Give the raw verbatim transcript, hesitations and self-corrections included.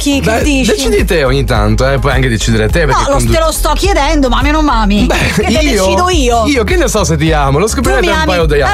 Ricky, che Beh, dici? decidi te ogni tanto, eh, puoi anche decidere te. No, Perché lo, condu- te lo sto chiedendo, mami o non mami? Beh, che te io, decido io. Io che ne so se ti amo, lo Tu scoprirete mi un ami. paio di anni.